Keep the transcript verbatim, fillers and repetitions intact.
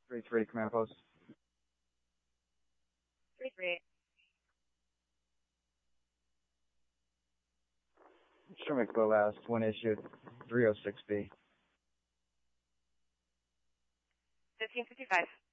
three three, command post. three three. Sherman last, one issued, three oh six B. fifteen fifty-five.